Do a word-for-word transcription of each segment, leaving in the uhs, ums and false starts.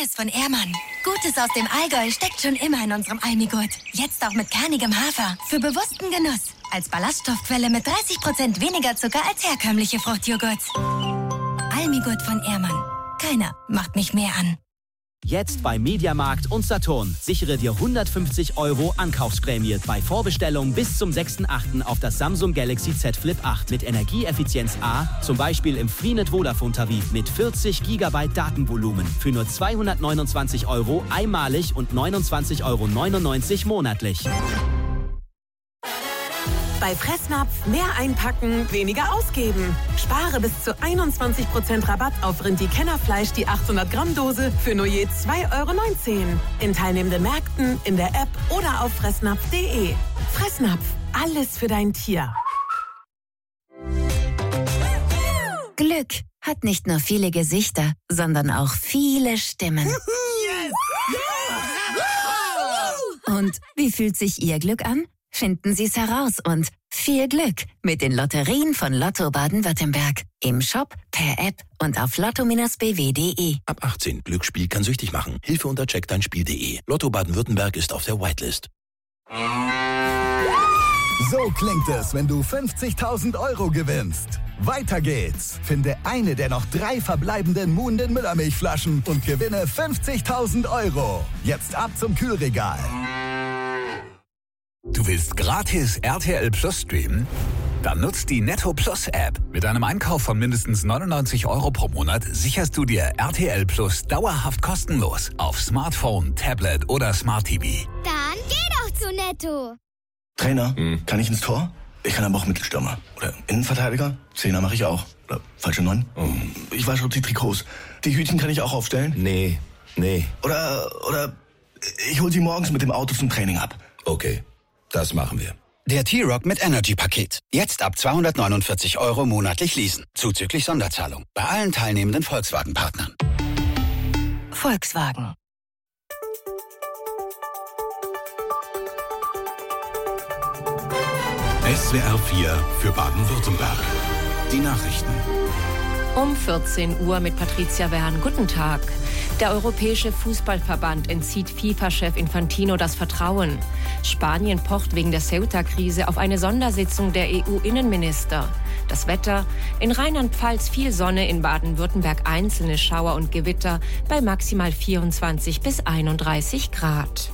Neues von Ehrmann. Gutes aus dem Allgäu steckt schon immer in unserem Almigurt. Jetzt auch mit kernigem Hafer. Für bewussten Genuss. Als Ballaststoffquelle mit dreißig Prozent weniger Zucker als herkömmliche Fruchtjoghurts. Almigurt von Ehrmann. Keiner macht mich mehr an. Jetzt bei Mediamarkt und Saturn. Sichere dir hundertfünfzig Euro Ankaufsprämie bei Vorbestellung bis zum sechsten achten auf das Samsung Galaxy Z Flip acht mit Energieeffizienz A, zum Beispiel im Freenet Vodafone-Tarif mit vierzig Gigabyte Datenvolumen für nur zweihundertneunundzwanzig Euro einmalig und neunundzwanzig Euro neunundneunzig monatlich. Bei Fressnapf mehr einpacken, weniger ausgeben. Spare bis zu einundzwanzig Prozent Rabatt auf Rindi-Kennerfleisch die achthundert Gramm Dose für nur je zwei Euro neunzehn. In teilnehmenden Märkten, in der App oder auf fressnapf punkt de. Fressnapf, alles für dein Tier. Glück hat nicht nur viele Gesichter, sondern auch viele Stimmen. Und wie fühlt sich Ihr Glück an? Finden Sie es heraus und viel Glück mit den Lotterien von Lotto Baden-Württemberg. Im Shop, per App und auf lotto Bindestrich b w punkt de. Ab achtzehn. Glücksspiel kann süchtig machen. Hilfe unter check dein spiel punkt de. Lotto Baden-Württemberg ist auf der Whitelist. So klingt es, wenn du fünfzigtausend Euro gewinnst. Weiter geht's. Finde eine der noch drei verbleibenden Muhnden Müllermilchflaschen und gewinne fünfzigtausend Euro. Jetzt ab zum Kühlregal. Du willst gratis R T L Plus streamen? Dann nutzt die Netto Plus App. Mit einem Einkauf von mindestens neunundneunzig Euro pro Monat sicherst du dir R T L Plus dauerhaft kostenlos auf Smartphone, Tablet oder Smart T V. Dann geh doch zu Netto. Trainer, hm. kann ich ins Tor? Ich kann aber auch Mittelstürmer. Oder Innenverteidiger? Zehner mache ich auch. Oder falsche Neun? Oh. Ich wasche die Trikots. Die Hütchen kann ich auch aufstellen? Nee, nee. Oder, oder ich hol sie morgens mit dem Auto zum Training ab. Okay. Das machen wir. Der T-Rock mit Energy-Paket. Jetzt ab zweihundertneunundvierzig Euro monatlich leasen. Zuzüglich Sonderzahlung. Bei allen teilnehmenden Volkswagen-Partnern. Volkswagen. S W R vier für Baden-Württemberg. Die Nachrichten. Um vierzehn Uhr mit Patricia Wern. Guten Tag. Der Europäische Fußballverband entzieht FIFA-Chef Infantino das Vertrauen. Spanien pocht wegen der Ceuta-Krise auf eine Sondersitzung der E U-Innenminister. Das Wetter: in Rheinland-Pfalz viel Sonne, in Baden-Württemberg einzelne Schauer und Gewitter bei maximal vierundzwanzig bis einunddreißig Grad.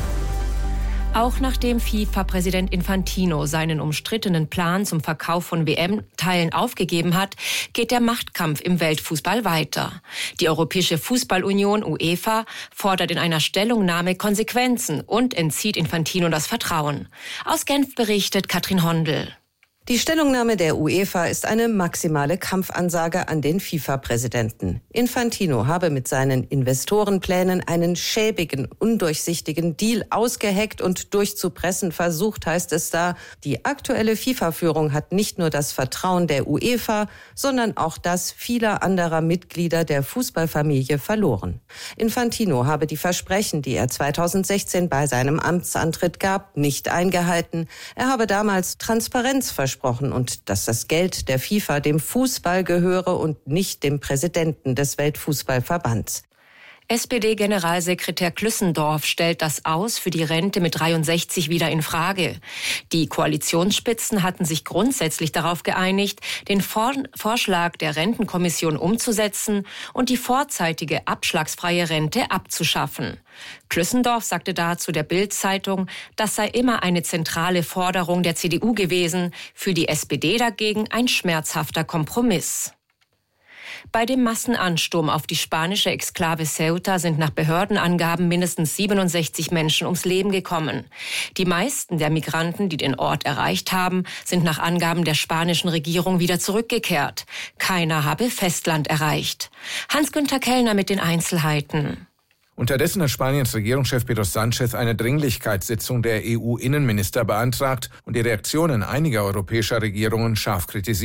Auch nachdem FIFA-Präsident Infantino seinen umstrittenen Plan zum Verkauf von W M-Teilen aufgegeben hat, geht der Machtkampf im Weltfußball weiter. Die Europäische Fußballunion UEFA fordert in einer Stellungnahme Konsequenzen und entzieht Infantino das Vertrauen. Aus Genf berichtet Katrin Hondel. Die Stellungnahme der UEFA ist eine maximale Kampfansage an den FIFA-Präsidenten. Infantino habe mit seinen Investorenplänen einen schäbigen, undurchsichtigen Deal ausgeheckt und durchzupressen versucht, heißt es da. Die aktuelle FIFA-Führung hat nicht nur das Vertrauen der UEFA, sondern auch das vieler anderer Mitglieder der Fußballfamilie verloren. Infantino habe die Versprechen, die er zweitausendsechzehn bei seinem Amtsantritt gab, nicht eingehalten. Er habe damals Transparenz versprochen und dass das Geld der FIFA dem Fußball gehöre und nicht dem Präsidenten des Weltfußballverbands. S P D-Generalsekretär Klüssendorf stellt das Aus für die Rente mit dreiundsechzig wieder in Frage. Die Koalitionsspitzen hatten sich grundsätzlich darauf geeinigt, den Vor- Vorschlag der Rentenkommission umzusetzen und die vorzeitige abschlagsfreie Rente abzuschaffen. Klüssendorf sagte dazu der Bild-Zeitung, das sei immer eine zentrale Forderung der C D U gewesen, für die S P D dagegen ein schmerzhafter Kompromiss. Bei dem Massenansturm auf die spanische Exklave Ceuta sind nach Behördenangaben mindestens siebenundsechzig Menschen ums Leben gekommen. Die meisten der Migranten, die den Ort erreicht haben, sind nach Angaben der spanischen Regierung wieder zurückgekehrt. Keiner habe Festland erreicht. Hans-Günther Kellner mit den Einzelheiten. Unterdessen hat Spaniens Regierungschef Pedro Sánchez eine Dringlichkeitssitzung der E U-Innenminister beantragt und die Reaktionen einiger europäischer Regierungen scharf kritisiert.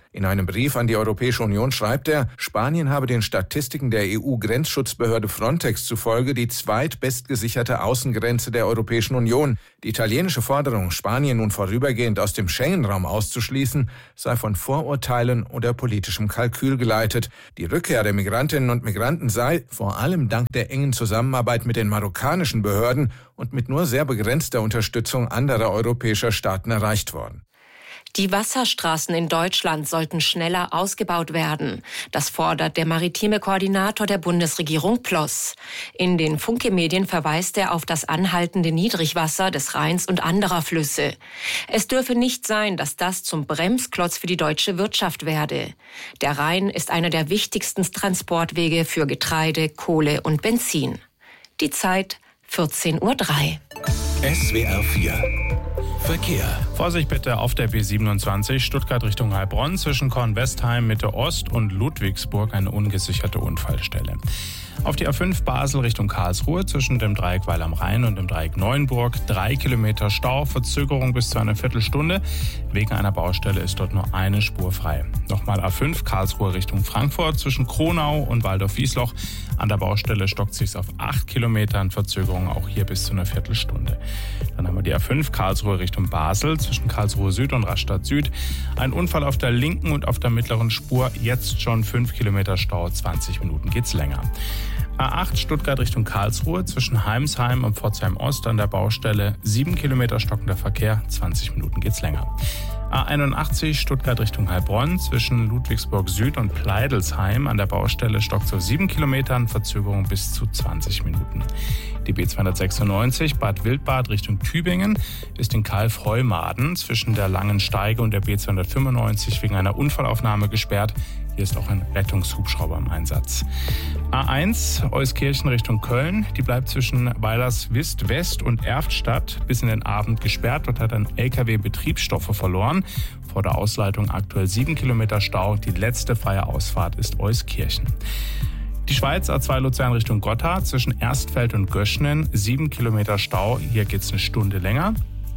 In einem Brief an die Europäische Union schreibt er, Spanien habe den Statistiken der E U-Grenzschutzbehörde Frontex zufolge die zweitbestgesicherte Außengrenze der Europäischen Union. Die italienische Forderung, Spanien nun vorübergehend aus dem Schengen-Raum auszuschließen, sei von Vorurteilen oder politischem Kalkül geleitet. Die Rückkehr der Migrantinnen und Migranten sei, vor allem dank der engen Zusammenarbeit mit den marokkanischen Behörden und mit nur sehr begrenzter Unterstützung anderer europäischer Staaten erreicht worden. Die Wasserstraßen in Deutschland sollten schneller ausgebaut werden. Das fordert der maritime Koordinator der Bundesregierung Ploss. In den Funke-Medien verweist er auf das anhaltende Niedrigwasser des Rheins und anderer Flüsse. Es dürfe nicht sein, dass das zum Bremsklotz für die deutsche Wirtschaft werde. Der Rhein ist einer der wichtigsten Transportwege für Getreide, Kohle und Benzin. Die Zeit vierzehn Uhr drei. S W R vier Verkehr. Vorsicht bitte auf der B siebenundzwanzig Stuttgart Richtung Heilbronn zwischen Kornwestheim Mitte Ost und Ludwigsburg eine ungesicherte Unfallstelle. Auf die A fünf Basel Richtung Karlsruhe zwischen dem Dreieck Weil am Rhein und dem Dreieck Neuenburg drei Kilometer Stau, Verzögerung bis zu einer Viertelstunde. Wegen einer Baustelle ist dort nur eine Spur frei. Nochmal A fünf Karlsruhe Richtung Frankfurt zwischen Kronau und Waldorf-Wiesloch. An der Baustelle stockt sich's auf acht Kilometern, Verzögerung auch hier bis zu einer Viertelstunde. Dann haben wir die A fünf Karlsruhe Richtung Basel zwischen Karlsruhe Süd und Rastatt Süd. Ein Unfall auf der linken und auf der mittleren Spur, jetzt schon fünf Kilometer Stau, zwanzig Minuten geht's länger. A acht Stuttgart Richtung Karlsruhe zwischen Heimsheim und Pforzheim Ost an der Baustelle, sieben Kilometer stockender Verkehr, zwanzig Minuten geht's länger. A einundachtzig Stuttgart Richtung Heilbronn zwischen Ludwigsburg Süd und Pleidelsheim an der Baustelle stockt so sieben Kilometern, Verzögerung bis zu zwanzig Minuten. Die B zweihundertsechsundneunzig Bad Wildbad Richtung Tübingen ist in Kalf-Heumaden zwischen der Langen Steige und der B zweihundertfünfundneunzig wegen einer Unfallaufnahme gesperrt. Hier ist auch ein Rettungshubschrauber im Einsatz. A eins Euskirchen Richtung Köln, die bleibt zwischen Weilerswist West und Erftstadt bis in den Abend gesperrt. Dort hat ein L K W Betriebsstoffe verloren. Vor der Ausleitung aktuell sieben Kilometer Stau. Die letzte freie Ausfahrt ist Euskirchen. Die Schweiz A zwei Luzern Richtung Gotthard zwischen Erstfeld und Göschnen, sieben Kilometer Stau. Hier geht's eine Stunde länger.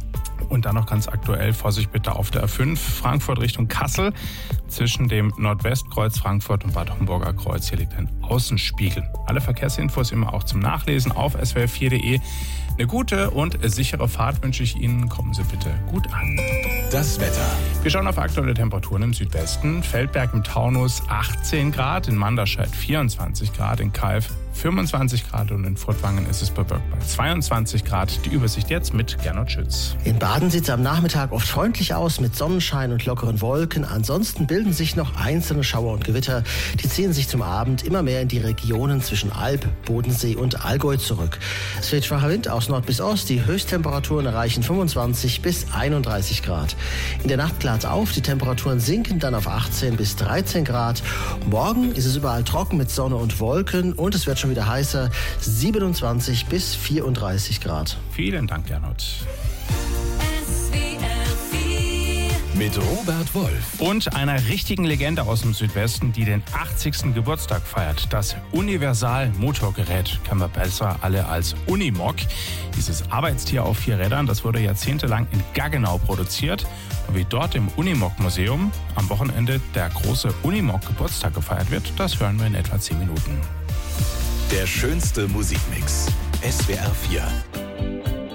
Und dann noch ganz aktuell, Vorsicht bitte auf der A fünf, Frankfurt Richtung Kassel. Zwischen dem Nordwestkreuz Frankfurt und Bad Homburger Kreuz, hier liegt ein Außenspiegel. Alle Verkehrsinfos immer auch zum Nachlesen auf s w r vier punkt de. Eine gute und sichere Fahrt wünsche ich Ihnen. Kommen Sie bitte gut an. Das Wetter. Wir schauen auf aktuelle Temperaturen im Südwesten. Feldberg im Taunus achtzehn Grad, in Manderscheid vierundzwanzig Grad, in Kalf fünfundzwanzig Grad und in Furtwangen ist es bewölkt bei zweiundzwanzig Grad. Die Übersicht jetzt mit Gernot Schütz. In Baden sieht es am Nachmittag oft freundlich aus mit Sonnenschein und lockeren Wolken. Ansonsten bilden sich noch einzelne Schauer und Gewitter. Die ziehen sich zum Abend immer mehr in die Regionen zwischen Alb, Bodensee und Allgäu zurück. Es weht schwacher Wind aus Nord bis Ost. Die Höchsttemperaturen erreichen fünfundzwanzig bis einunddreißig Grad. In der Nacht klart auf. Die Temperaturen sinken dann auf achtzehn bis dreizehn Grad. Morgen ist es überall trocken mit Sonne und Wolken und es wird schon wieder heißer, siebenundzwanzig bis vierunddreißig Grad. Vielen Dank, Gernot. Mit Robert Wolf. Und einer richtigen Legende aus dem Südwesten, die den achtzigsten Geburtstag feiert. Das Universal-Motorgerät kennen wir besser alle als Unimog. Dieses Arbeitstier auf vier Rädern, das wurde jahrzehntelang in Gaggenau produziert. Und wie dort im Unimog-Museum am Wochenende der große Unimog-Geburtstag gefeiert wird, das hören wir in etwa zehn Minuten. Der schönste Musikmix. S W R vier.